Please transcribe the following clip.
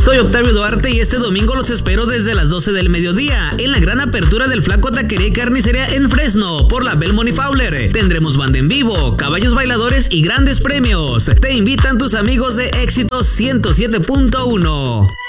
Soy Octavio Duarte y este domingo los espero desde las 12 del mediodía en la gran apertura del Flaco Taquería y Carnicería en Fresno por la Belmont y Fowler. Tendremos banda en vivo, caballos bailadores y grandes premios. Te invitan tus amigos de Éxitos 107.1.